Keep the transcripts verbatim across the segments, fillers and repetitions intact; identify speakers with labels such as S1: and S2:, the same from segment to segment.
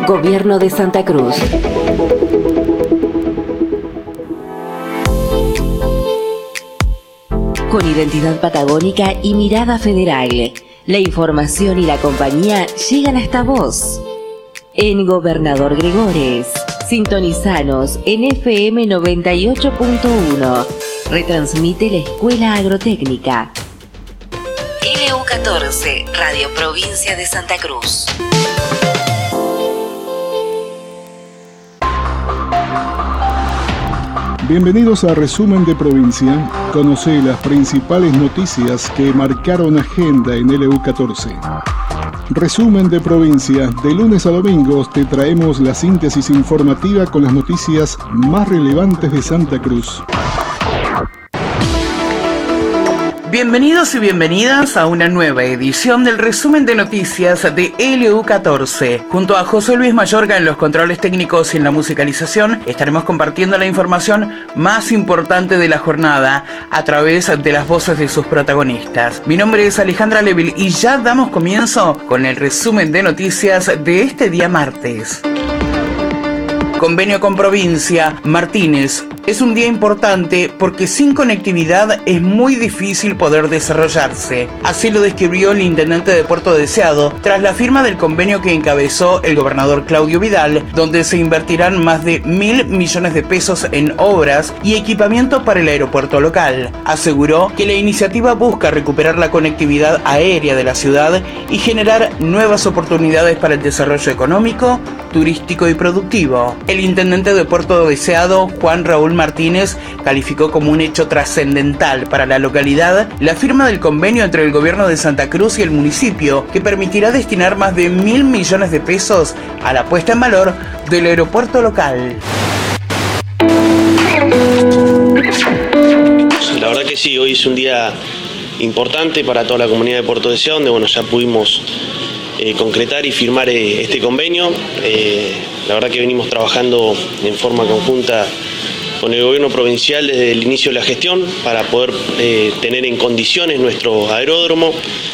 S1: Gobierno de Santa Cruz. Con identidad patagónica y mirada federal, la información y la compañía llegan hasta vos. En Gobernador Gregores, sintonizanos en F M noventa y ocho punto uno. Retransmite la Escuela Agrotécnica. L U catorce, Radio Provincia de Santa Cruz.
S2: Bienvenidos a Resumen de Provincia. Conoce las principales noticias que marcaron agenda en L U catorce. Resumen de Provincia. De lunes a domingos te traemos la síntesis informativa con las noticias más relevantes de Santa Cruz.
S3: Bienvenidos y bienvenidas a una nueva edición del resumen de noticias de L U catorce. Junto a José Luis Mayorga en los controles técnicos y en la musicalización, estaremos compartiendo la información más importante de la jornada a través de las voces de sus protagonistas. Mi nombre es Alejandra Levil y ya damos comienzo con el resumen de noticias de este día martes. Convenio con Provincia. Martínez. Es un día importante porque sin conectividad es muy difícil poder desarrollarse. Así lo describió el intendente de Puerto Deseado tras la firma del convenio que encabezó el gobernador Claudio Vidal, donde se invertirán más de mil millones de pesos en obras y equipamiento para el aeropuerto local. Aseguró que la iniciativa busca recuperar la conectividad aérea de la ciudad y generar nuevas oportunidades para el desarrollo económico, turístico y productivo. El intendente de Puerto Deseado, Juan Raúl Martínez, calificó como un hecho trascendental para la localidad la firma del convenio entre el gobierno de Santa Cruz y el municipio, que permitirá destinar más de mil millones de pesos a la puesta en valor del aeropuerto local.
S4: La verdad que sí, hoy es un día importante para toda la comunidad de Puerto Deseado, donde bueno, ya pudimos eh, concretar y firmar eh, este convenio. Eh, la verdad que venimos trabajando en forma conjunta con el gobierno provincial desde el inicio de la gestión para poder eh, tener en condiciones nuestro aeródromo,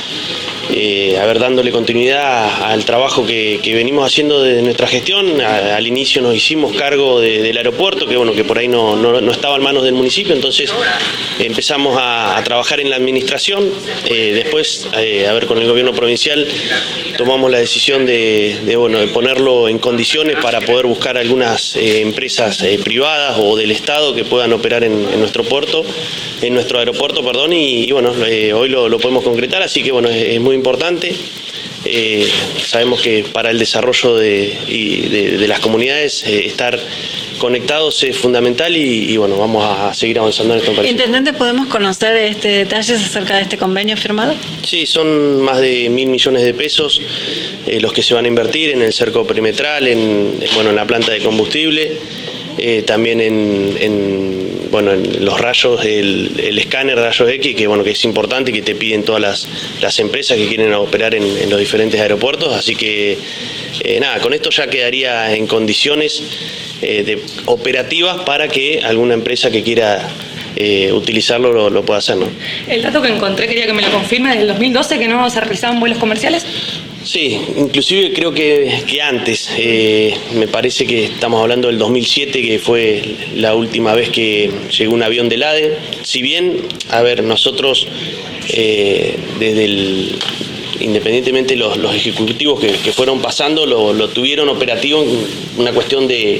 S4: eh, a ver, dándole continuidad al trabajo que, que venimos haciendo desde nuestra gestión. A, al inicio nos hicimos cargo de, del aeropuerto, que bueno, que por ahí no, no, no estaba en manos del municipio, entonces empezamos a, a trabajar en la administración. Eh, después, eh, a ver, con el gobierno provincial tomamos la decisión de, de, bueno, de ponerlo en condiciones para poder buscar algunas eh, empresas eh, privadas o del Estado que puedan operar en, en nuestro puerto, en nuestro aeropuerto, perdón, y, y bueno, eh, hoy lo, lo podemos concretar, así que bueno, es, es muy importante. Eh, sabemos que para el desarrollo de, y de, de las comunidades eh, estar conectados es fundamental y, y bueno, vamos a seguir avanzando en esto.
S5: Intendente, ¿podemos conocer este, detalles acerca de este convenio firmado? Sí,
S4: son más de mil millones de pesos eh, los que se van a invertir en el cerco perimetral, en, bueno, en la planta de combustible, eh, también en, en, bueno, en los rayos, el, el escáner de rayos X, que bueno, que es importante y que te piden todas las, las empresas que quieren operar en, en los diferentes aeropuertos, así que eh, nada, con esto ya quedaría en condiciones eh, de, operativas para que alguna empresa que quiera eh, utilizarlo lo, lo pueda hacer, ¿no?
S5: El dato que encontré, quería que me lo confirme, del dos mil doce que no se realizaban vuelos comerciales.
S4: Sí, inclusive creo que, que antes, eh, me parece que estamos hablando del dos mil siete, que fue la última vez que llegó un avión del A D E. Si bien, a ver, nosotros eh, desde el, independientemente los, los ejecutivos que, que fueron pasando, lo, lo tuvieron operativo en una cuestión de,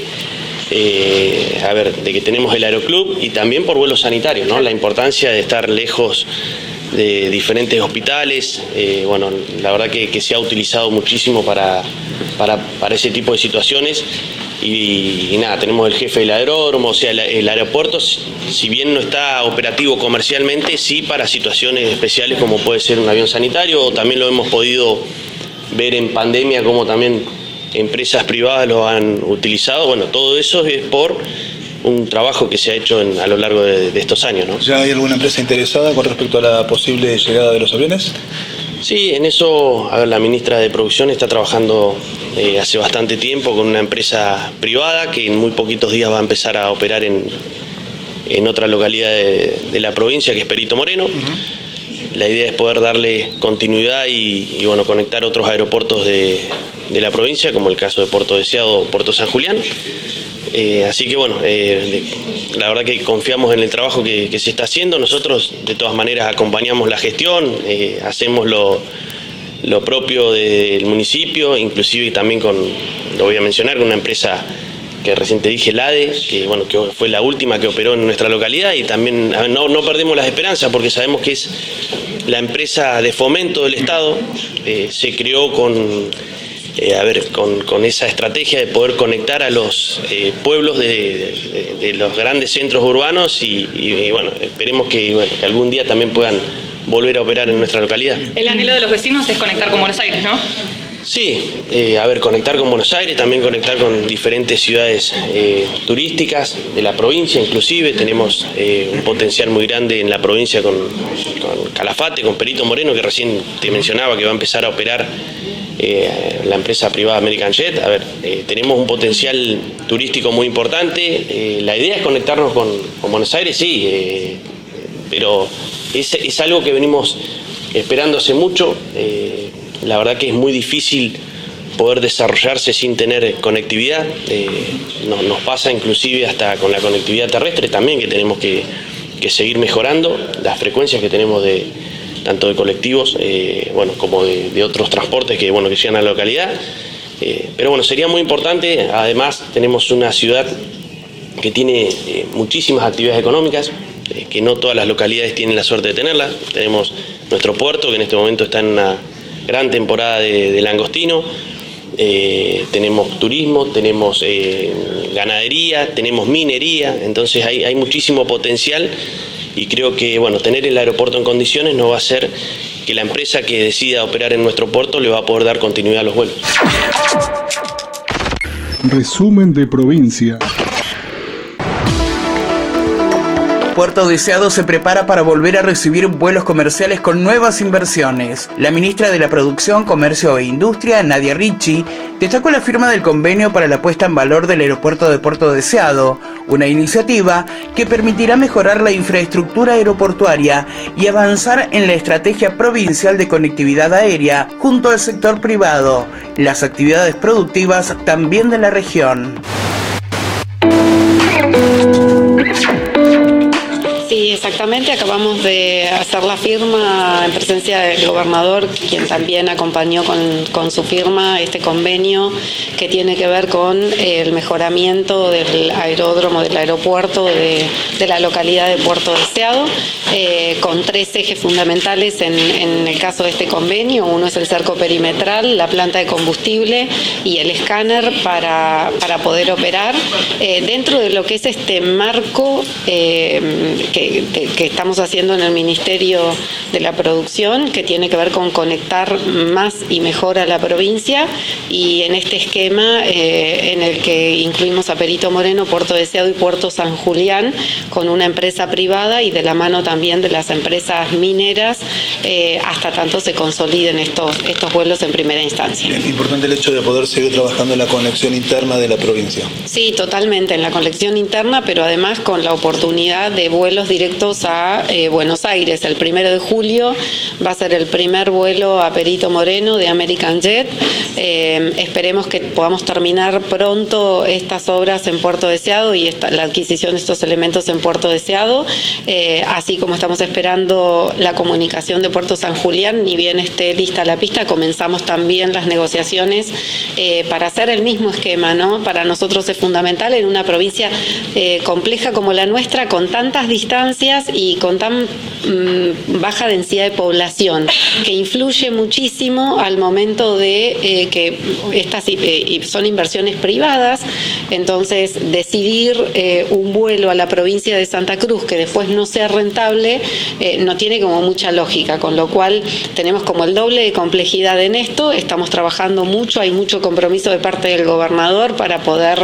S4: eh, a ver, de que tenemos el aeroclub y también por vuelos sanitarios, ¿no? La importancia de estar lejos de diferentes hospitales, eh, bueno, la verdad que, que se ha utilizado muchísimo para, para, para ese tipo de situaciones y, y nada, tenemos el jefe del aeródromo, o sea, el, el aeropuerto, si bien no está operativo comercialmente, sí para situaciones especiales como puede ser un avión sanitario, o también lo hemos podido ver en pandemia como también empresas privadas lo han utilizado. Bueno, todo eso es por un trabajo que se ha hecho en, a lo largo de, de estos años, ¿no?
S6: ¿Ya hay alguna empresa interesada con respecto a la posible llegada de los aviones?
S4: Sí, en eso, a ver, la ministra de Producción está trabajando eh, hace bastante tiempo con una empresa privada que en muy poquitos días va a empezar a operar en, en otra localidad de, de la provincia, que es Perito Moreno. Uh-huh. la idea es poder darle continuidad y, y bueno, conectar otros aeropuertos de, de la provincia, como el caso de Puerto Deseado o Puerto San Julián. Eh, así que bueno, eh, la verdad que confiamos en el trabajo que, que se está haciendo. Nosotros de todas maneras acompañamos la gestión, eh, hacemos lo, lo propio del municipio, inclusive también con, lo voy a mencionar, con una empresa que recién te dije, LADE, que bueno, que fue la última que operó en nuestra localidad, y también no, no perdemos las esperanzas porque sabemos que es la empresa de fomento del Estado, eh, se creó con, eh, a ver, con, con esa estrategia de poder conectar a los eh, pueblos de, de, de los grandes centros urbanos y, y, y bueno, esperemos que, bueno, que algún día también puedan volver a operar en nuestra localidad.
S5: El anhelo de los vecinos es conectar con Buenos Aires, ¿no?
S4: Sí, eh, a ver, conectar con Buenos Aires, también conectar con diferentes ciudades eh, turísticas de la provincia, inclusive tenemos eh, un potencial muy grande en la provincia con, con Calafate, con Perito Moreno, que recién te mencionaba que va a empezar a operar eh, la empresa privada American Jet. A ver, eh, tenemos un potencial turístico muy importante, eh, la idea es conectarnos con, con Buenos Aires, sí, eh, pero es, es algo que venimos esperando hace mucho. eh, La verdad que es muy difícil poder desarrollarse sin tener conectividad. Eh, no, nos pasa inclusive hasta con la conectividad terrestre también, que tenemos que, que seguir mejorando las frecuencias que tenemos de tanto de colectivos eh, bueno, como de, de otros transportes que, bueno, que llegan a la localidad. Eh, pero bueno, sería muy importante. Además tenemos una ciudad que tiene eh, muchísimas actividades económicas, eh, que no todas las localidades tienen la suerte de tenerlas. Tenemos nuestro puerto, que en este momento está en una gran temporada de, de langostino, eh, tenemos turismo, tenemos eh, ganadería, tenemos minería, entonces hay, hay muchísimo potencial y creo que bueno, tener el aeropuerto en condiciones no va a hacer que la empresa que decida operar en nuestro puerto le va a poder dar continuidad a los vuelos.
S2: Resumen de provincia.
S3: Puerto Deseado se prepara para volver a recibir vuelos comerciales con nuevas inversiones. La ministra de la Producción, Comercio e Industria, Nadia Ricci, destacó la firma del convenio para la puesta en valor del aeropuerto de Puerto Deseado, una iniciativa que permitirá mejorar la infraestructura aeroportuaria y avanzar en la estrategia provincial de conectividad aérea junto al sector privado, las actividades productivas también de la región.
S7: Sí, exactamente. Acabamos de hacer la firma en presencia del gobernador, quien también acompañó con, con su firma este convenio que tiene que ver con el mejoramiento del aeródromo, del aeropuerto de, de la localidad de Puerto Deseado, eh, con tres ejes fundamentales en, en el caso de este convenio. Uno es el cerco perimetral, la planta de combustible y el escáner para, para poder operar eh, dentro de lo que es este marco eh, Que, que, que estamos haciendo en el Ministerio de la Producción, que tiene que ver con conectar más y mejor a la provincia, y en este esquema eh, en el que incluimos a Perito Moreno, Puerto Deseado y Puerto San Julián con una empresa privada y de la mano también de las empresas mineras eh, hasta tanto se consoliden estos, estos vuelos en primera instancia.
S6: Es importante el hecho de poder seguir trabajando en la conexión interna de la provincia.
S7: Sí, totalmente, en la conexión interna, pero además con la oportunidad de vuelos directos a eh, Buenos Aires. El primero de julio va a ser el primer vuelo a Perito Moreno de American Jet. Eh, esperemos que podamos terminar pronto estas obras en Puerto Deseado y esta, la adquisición de estos elementos en Puerto Deseado, eh, así como estamos esperando la comunicación de Puerto San Julián. Ni bien esté lista la pista, comenzamos también las negociaciones eh, para hacer el mismo esquema, ¿no? Para nosotros es fundamental en una provincia eh, compleja como la nuestra, con tantas distancias y con tan mmm, baja densidad de población, que influye muchísimo al momento de eh, que estas eh, son inversiones privadas. Entonces decidir eh, un vuelo a la provincia de Santa Cruz que después no sea rentable eh, no tiene como mucha lógica, con lo cual tenemos como el doble de complejidad en esto. Estamos trabajando mucho, hay mucho compromiso de parte del gobernador para poder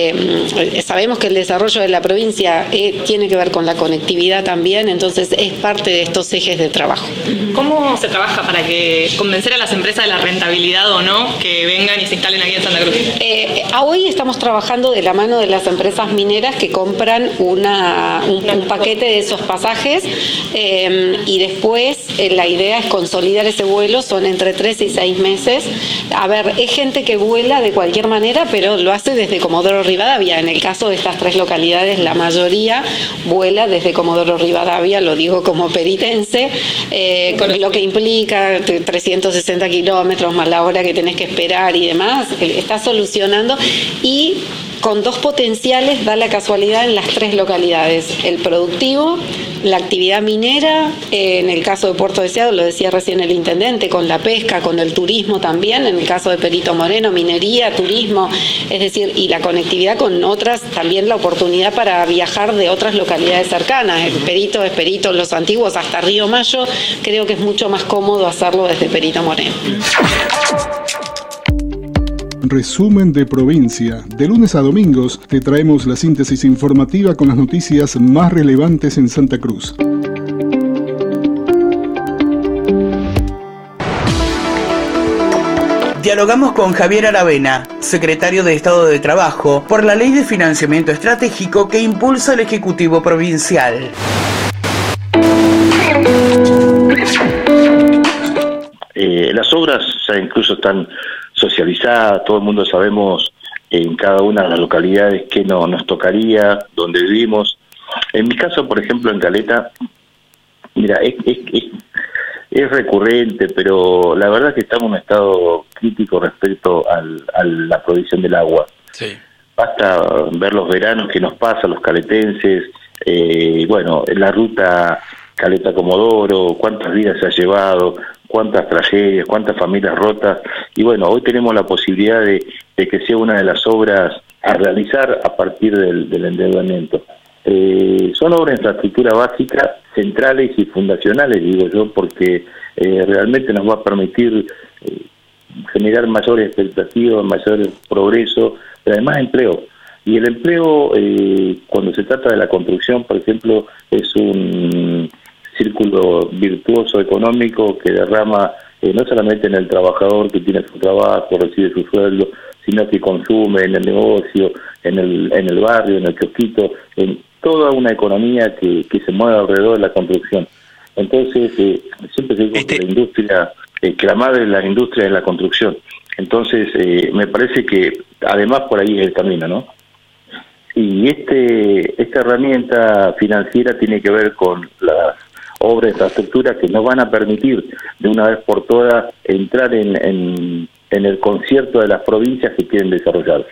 S7: eh, sabemos que el desarrollo de la provincia eh, tiene que ver con la conectividad también, entonces es parte parte de estos ejes de trabajo.
S5: ¿Cómo se trabaja para que convencer a las empresas de la rentabilidad o no que vengan y se instalen aquí en Santa Cruz?
S7: Eh, hoy estamos trabajando de la mano de las empresas mineras que compran una, un, un paquete de esos pasajes eh, y después eh, la idea es consolidar ese vuelo, son entre tres y seis meses. A ver, es gente que vuela de cualquier manera, pero lo hace desde Comodoro Rivadavia. En el caso de estas tres localidades, la mayoría vuela desde Comodoro Rivadavia, lo digo como peritense, eh, con lo que implica trescientos sesenta kilómetros más la hora que tenés que esperar y demás, está solucionando y con dos potenciales da la casualidad en las tres localidades, el productivo, la actividad minera, eh, en el caso de Puerto Deseado, lo decía recién el intendente, con la pesca, con el turismo también, en el caso de Perito Moreno, minería, turismo, es decir, y la conectividad con otras, también la oportunidad para viajar de otras localidades cercanas, el Perito es Perito, Los Antiguos hasta Río Mayo, creo que es mucho más cómodo hacerlo desde Perito Moreno.
S2: Resumen de provincia. De lunes a domingos te traemos la síntesis informativa con las noticias más relevantes en Santa Cruz.
S3: Dialogamos con Javier Aravena, secretario de Estado de Trabajo, por la Ley de Financiamiento Estratégico que impulsa el Ejecutivo Provincial.
S8: Eh, las obras ya incluso están socializadas, todo el mundo sabemos en cada una de las localidades qué no, nos tocaría, dónde vivimos. En mi caso, por ejemplo, en Caleta, mira, es, es, es, es recurrente, pero la verdad es que estamos en un estado crítico respecto al, a la provisión del agua.
S9: Sí.
S8: Basta ver los veranos que nos pasan los caletenses, eh, bueno, la ruta Caleta-Comodoro, cuántas vidas se ha llevado, cuántas tragedias, cuántas familias rotas, y bueno, hoy tenemos la posibilidad de, de que sea una de las obras a realizar a partir del, del endeudamiento. Eh, son obras de infraestructura básica, centrales y fundacionales, digo yo, porque eh, realmente nos va a permitir eh, generar mayores expectativas, mayor progreso, pero además empleo. Y el empleo, eh, cuando se trata de la construcción, por ejemplo, es un círculo virtuoso económico que derrama eh, no solamente en el trabajador que tiene su trabajo, recibe su sueldo, sino que consume en el negocio, en el en el barrio, en el kiosquito, en toda una economía que, que se mueve alrededor de la construcción. Entonces, eh, siempre se dice este... que la industria, eh, que la madre de la industria es la construcción. Entonces, eh, me parece que además por ahí es el camino, ¿no? Y este esta herramienta financiera tiene que ver con las obras de infraestructura que nos van a permitir de una vez por todas entrar en, en, en el concierto de las provincias que quieren desarrollarse.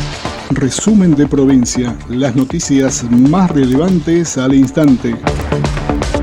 S2: Resumen de provincia, las noticias más relevantes al instante.